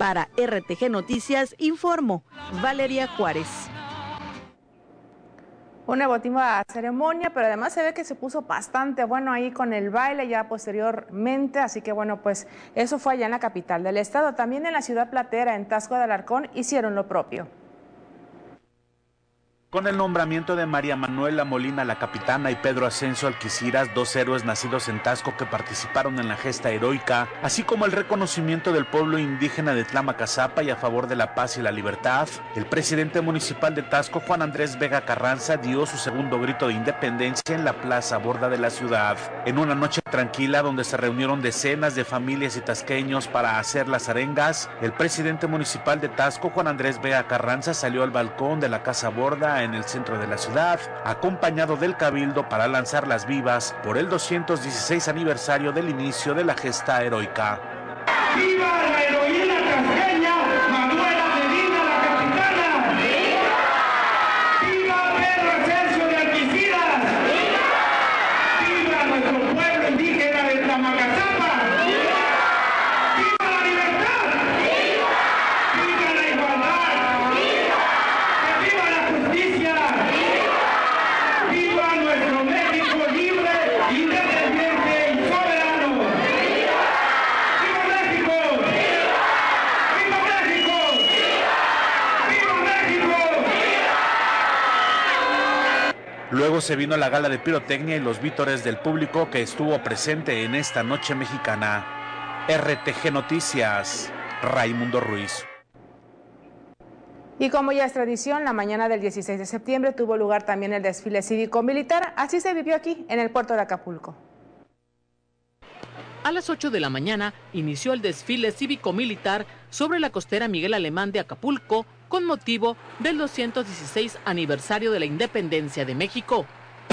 Para RTG Noticias, informó Valeria Juárez. Una emotiva ceremonia, pero además se ve que se puso bastante bueno ahí con el baile ya posteriormente, así que bueno, pues eso fue allá en la capital del estado. También en la ciudad platera, en Taxco de Alarcón, hicieron lo propio. Con el nombramiento de María Manuela Molina la capitana y Pedro Ascenso Alquiciras, dos héroes nacidos en Taxco que participaron en la gesta heroica, así como el reconocimiento del pueblo indígena de Tlamacazapa y a favor de la paz y la libertad, el presidente municipal de Taxco, Juan Andrés Vega Carranza, dio su segundo grito de independencia en la plaza Borda de la ciudad. En una noche tranquila donde se reunieron decenas de familias y tasqueños para hacer las arengas, el presidente municipal de Taxco, Juan Andrés Vega Carranza, salió al balcón de la Casa Borda en el centro de la ciudad, acompañado del cabildo para lanzar las vivas por el 216 aniversario del inicio de la gesta heroica. ¡Viva la heroína tasqueña, Manuela Medina la capitana! ¡Viva! ¡Viva Pedro Ascenso de Alquiciras! ¡Viva! ¡Viva nuestro pueblo indígena de Tlamacazapa! ¡Viva! ¡Viva la libertad! ¡Viva! ¡Viva la igualdad! ¡Viva! ¡Que viva la justicia! ¡Viva! ¡Viva nuestro México libre, independiente y soberano! ¡Viva! ¡Viva México! ¡Viva! ¡Viva México! ¡Viva! ¡Viva México! Luego se vino la gala de pirotecnia y los vítores del público que estuvo presente en esta noche mexicana. RTG Noticias, Raimundo Ruiz. Y como ya es tradición, la mañana del 16 de septiembre tuvo lugar también el desfile cívico-militar. Así se vivió aquí, en el puerto de Acapulco. A las 8 de la mañana inició el desfile cívico-militar sobre la costera Miguel Alemán de Acapulco con motivo del 216 aniversario de la independencia de México.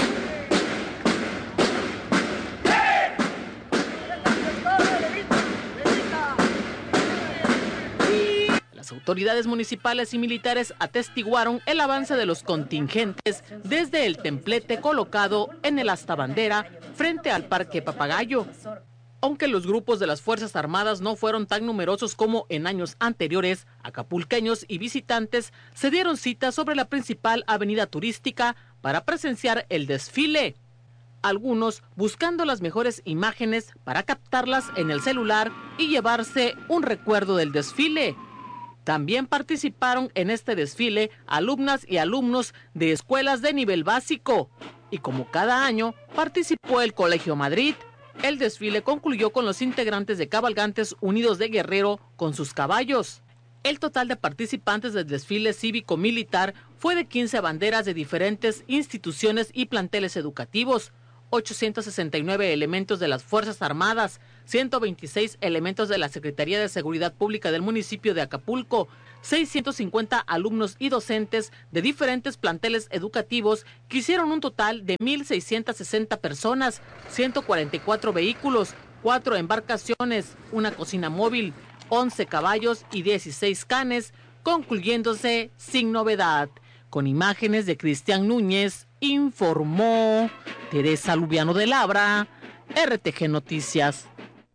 Las autoridades municipales y militares atestiguaron el avance de los contingentes desde el templete colocado en el astabandera frente al Parque Papagayo. Aunque los grupos de las Fuerzas Armadas no fueron tan numerosos como en años anteriores, acapulqueños y visitantes se dieron cita sobre la principal avenida turística para presenciar el desfile. Algunos buscando las mejores imágenes para captarlas en el celular y llevarse un recuerdo del desfile. También participaron en este desfile alumnas y alumnos de escuelas de nivel básico. Y como cada año, participó el Colegio Madrid. El desfile concluyó con los integrantes de Cabalgantes Unidos de Guerrero con sus caballos. El total de participantes del desfile cívico-militar fue de 15 banderas de diferentes instituciones y planteles educativos, 869 elementos de las Fuerzas Armadas, 126 elementos de la Secretaría de Seguridad Pública del municipio de Acapulco, 650 alumnos y docentes de diferentes planteles educativos que hicieron un total de 1,660 personas, 144 vehículos, 4 embarcaciones, una cocina móvil, 11 caballos y 16 canes, concluyéndose sin novedad. Con imágenes de Cristian Núñez, informó Teresa Lubiano de Labra, RTG Noticias.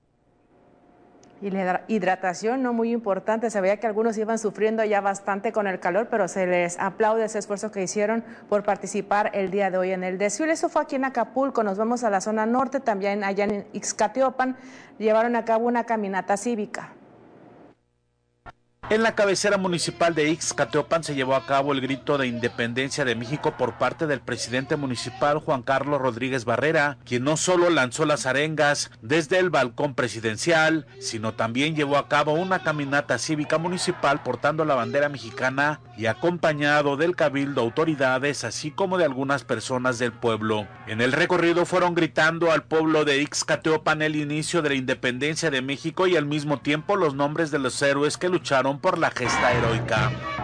Y la hidratación, no muy importante, se veía que algunos iban sufriendo ya bastante con el calor, pero se les aplaude ese esfuerzo que hicieron por participar el día de hoy en el desfile. Eso fue aquí en Acapulco. Nos vamos a la zona norte, también allá en Ixcateopan, llevaron a cabo una caminata cívica. En la cabecera municipal de Ixcateopan se llevó a cabo el grito de independencia de México por parte del presidente municipal Juan Carlos Rodríguez Barrera, quien no solo lanzó las arengas desde el balcón presidencial, sino también llevó a cabo una caminata cívica municipal portando la bandera mexicana y acompañado del cabildo, autoridades, así como de algunas personas del pueblo. En el recorrido fueron gritando al pueblo de Ixcateopan el inicio de la independencia de México y al mismo tiempo los nombres de los héroes que lucharon por la gesta heroica.